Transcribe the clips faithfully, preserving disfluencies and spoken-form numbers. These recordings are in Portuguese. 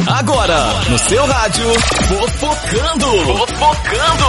Agora, no seu rádio, Fofocando. Fofocando.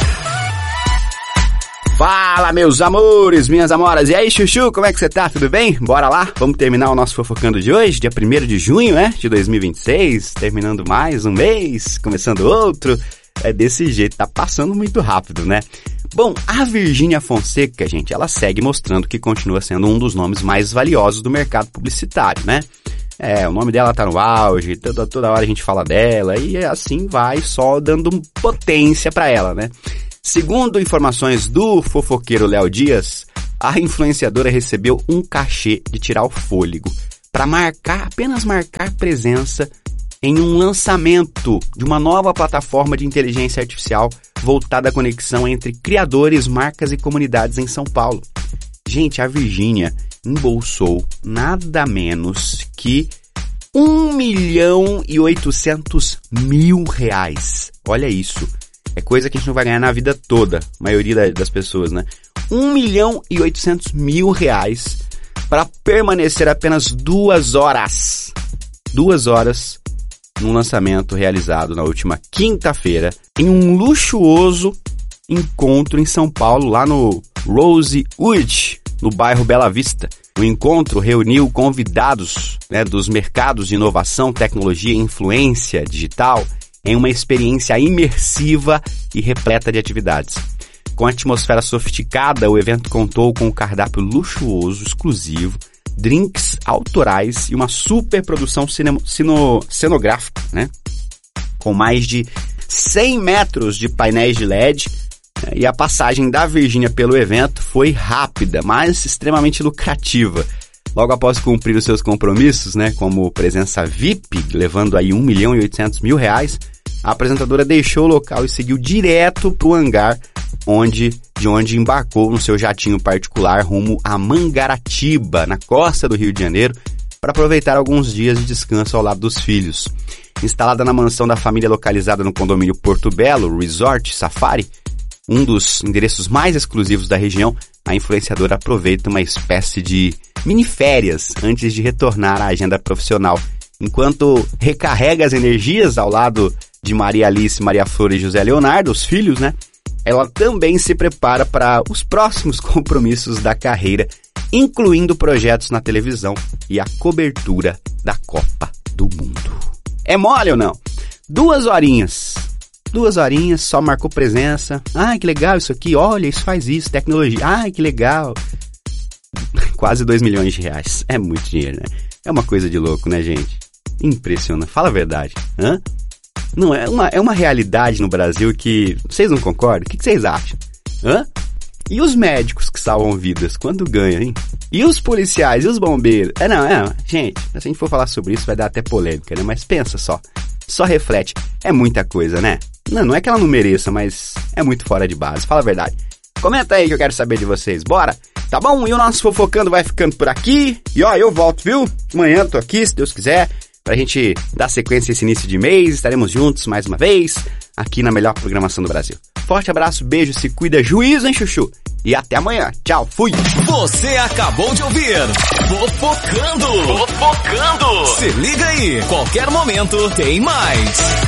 Fala, meus amores, minhas amoras. E aí, Chuchu, como é que você tá? Tudo bem? Bora lá? Vamos terminar o nosso Fofocando de hoje, dia primeiro de junho, né? De dois mil e vinte e seis. Terminando mais um mês, começando outro. É desse jeito, tá passando muito rápido, né? Bom, a Virgínia Fonseca, gente, ela segue mostrando que continua sendo um dos nomes mais valiosos do mercado publicitário, né? É, o nome dela tá no auge, toda, toda hora a gente fala dela e assim vai, só dando potência pra ela, né? Segundo informações do fofoqueiro Léo Dias, a influenciadora recebeu um cachê de tirar o fôlego para marcar, apenas marcar presença em um lançamento de uma nova plataforma de inteligência artificial voltada à conexão entre criadores, marcas e comunidades em São Paulo. Gente, a Virgínia embolsou nada menos que um milhão e oitocentos mil reais. Olha isso. É coisa que a gente não vai ganhar na vida toda, a maioria das pessoas, né? um milhão e oitocentos mil reais para permanecer apenas duas horas. Duas horas num lançamento realizado na última quinta-feira em um luxuoso encontro em São Paulo, lá no Rosewood, no bairro Bela Vista. O encontro reuniu convidados, né, dos mercados de inovação, tecnologia e influência digital em uma experiência imersiva e repleta de atividades. Com a atmosfera sofisticada, o evento contou com um cardápio luxuoso, exclusivo, drinks autorais e uma super produção cine- sino- cenográfica, né? Com mais de cem metros de painéis de L E D, né? E a passagem da Virgínia pelo evento foi rápida, mas extremamente lucrativa. Logo após cumprir os seus compromissos, né, como presença V I P, levando aí um milhão e oitocentos mil reais, a apresentadora deixou o local e seguiu direto para o hangar, onde, de onde embarcou no seu jatinho particular rumo a Mangaratiba, na costa do Rio de Janeiro, para aproveitar alguns dias de descanso ao lado dos filhos. Instalada na mansão da família localizada no condomínio Porto Belo Resort Safari, um dos endereços mais exclusivos da região, a influenciadora aproveita uma espécie de mini-férias antes de retornar à agenda profissional, enquanto recarrega as energias ao lado de Maria Alice, Maria Flor e José Leonardo, os filhos, né? Ela também se prepara para os próximos compromissos da carreira, incluindo projetos na televisão e a cobertura da Copa do Mundo. É mole ou não? Duas horinhas. Duas horinhas, só marcou presença. Ai, que legal isso aqui. Olha, isso faz isso, tecnologia. Ai, que legal. Quase dois milhões de reais. É muito dinheiro, né? É uma coisa de louco, né, gente? Impressiona. Fala a verdade. Hã? Não, é uma, é uma realidade no Brasil que... Vocês não concordam? O que, que vocês acham? Hã? E os médicos que salvam vidas? Quanto ganham, hein? E os policiais? E os bombeiros? É, não, é, gente, se a gente for falar sobre isso vai dar até polêmica, né? Mas pensa só. Só reflete. É muita coisa, né? Não, não é que ela não mereça, mas é muito fora de base. Fala a verdade. Comenta aí que eu quero saber de vocês. Bora? Tá bom? E o nosso Fofocando vai ficando por aqui. E ó, eu volto, viu? Amanhã eu tô aqui, se Deus quiser, pra gente dar sequência a esse início de mês. Estaremos juntos mais uma vez, aqui na melhor programação do Brasil. Forte abraço, beijo, se cuida, juízo, hein, Chuchu? E até amanhã. Tchau, fui! Você acabou de ouvir Fofocando. Fofocando. Se liga aí, qualquer momento tem mais.